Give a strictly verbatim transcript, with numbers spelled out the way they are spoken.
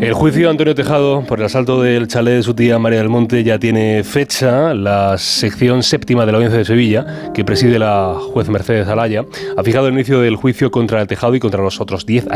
El juicio de Antonio Tejado por el asalto del chalet de su tía María del Monte ya tiene fecha. La sección séptima de la Audiencia de Sevilla, que preside la juez Mercedes Alaya, ha fijado el inicio del juicio contra Tejado y contra los otros diez